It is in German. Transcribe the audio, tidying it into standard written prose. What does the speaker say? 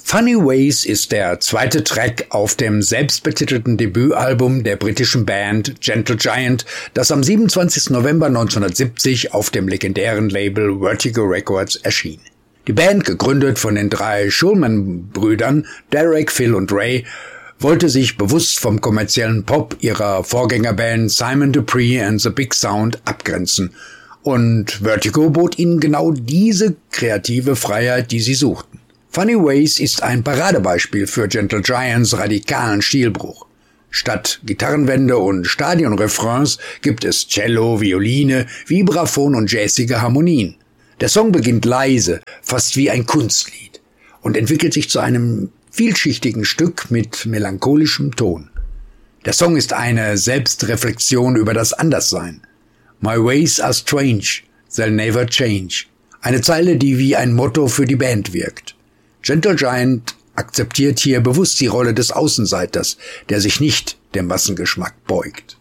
Funny Ways ist der zweite Track auf dem selbstbetitelten Debütalbum der britischen Band Gentle Giant, das am 27. November 1970 auf dem legendären Label Vertigo Records erschien. Die Band, gegründet von den 3 Shulman-Brüdern Derek, Phil und Ray, wollte sich bewusst vom kommerziellen Pop ihrer Vorgängerband Simon Dupree and the Big Sound abgrenzen. Und Vertigo bot ihnen genau diese kreative Freiheit, die sie suchten. Funny Ways ist ein Paradebeispiel für Gentle Giants radikalen Stilbruch. Statt Gitarrenwände und Stadionrefrains gibt es Cello, Violine, Vibraphon und jazzige Harmonien. Der Song beginnt leise, fast wie ein Kunstlied, und entwickelt sich zu einem vielschichtigen Stück mit melancholischem Ton. Der Song ist eine Selbstreflexion über das Anderssein. My ways are strange, they'll never change. Eine Zeile, die wie ein Motto für die Band wirkt. Gentle Giant akzeptiert hier bewusst die Rolle des Außenseiters, der sich nicht dem Massengeschmack beugt.